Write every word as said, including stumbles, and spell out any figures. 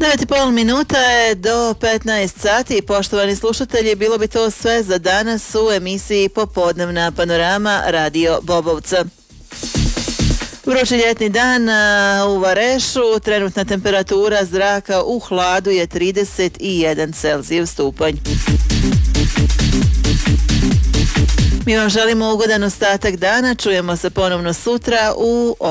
devet i pol minuta je do petnaest sati. Poštovani slušatelji, bilo bi to sve za danas u emisiji Popodnevna panorama Radio Bobovca. Vrući ljetni dan u Varešu, trenutna temperatura zraka u hladu je trideset jedan Celzijev stupanj. Mi vam želimo ugodan ostatak dana, čujemo se ponovno sutra u